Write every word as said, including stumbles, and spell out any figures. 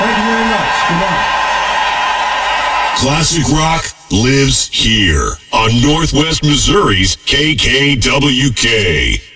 Thank you very much. Good night. Classic rock lives here on Northwest Missouri's K K W K.